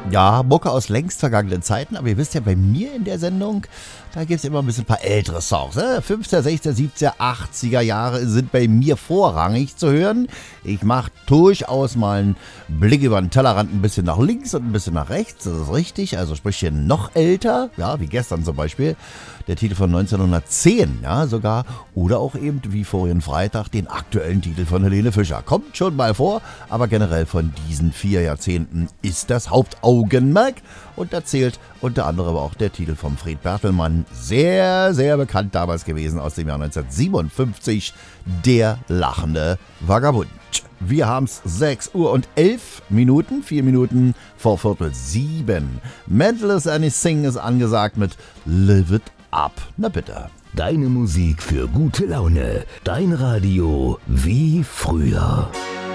Ja, Mucke aus längst vergangenen Zeiten, aber ihr wisst ja, bei mir in der Sendung, da gibt es immer ein bisschen ein paar ältere Songs. 50er, 60er, 70er, 80er Jahre sind bei mir vorrangig zu hören. Ich mache durchaus mal einen Blick über den Tellerrand ein bisschen nach links und ein bisschen nach rechts, das ist richtig, also sprich hier noch älter, ja, wie gestern zum Beispiel. Der Titel von 1910, ja, sogar. Oder auch eben, wie vorigen Freitag, den aktuellen Titel von Helene Fischer. Kommt schon mal vor, aber generell von diesen 4 Jahrzehnten ist das Hauptaugenmerk. Und da zählt unter anderem auch der Titel von Fred Bertelmann, sehr, sehr bekannt damals gewesen, aus dem Jahr 1957, Der lachende Vagabund. Wir haben's 6 Uhr und 11 Minuten, 4 Minuten vor 6:45. Mental Anything ist angesagt mit Live It Up. Na bitte. Deine Musik für gute Laune. Dein Radio wie früher.